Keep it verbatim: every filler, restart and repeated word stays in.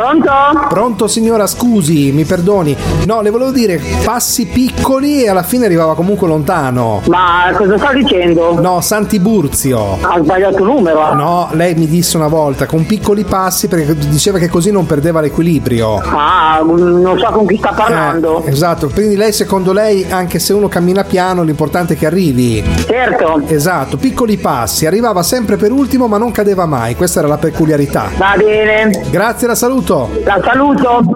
Pronto? Pronto signora, scusi, mi perdoni. No, le volevo dire passi piccoli e alla fine arrivava comunque lontano. Ma cosa sta dicendo? No, Sant'Iburzio. Ha sbagliato numero. No, lei mi disse una volta con piccoli passi perché diceva che così non perdeva l'equilibrio. Ah, non so con chi sta parlando. Eh, esatto, quindi lei, secondo lei, anche se uno cammina piano, l'importante è che arrivi. Certo. Esatto, piccoli passi, arrivava sempre per ultimo ma non cadeva mai, questa era la peculiarità. Va bene. Grazie, la saluto. La saluto.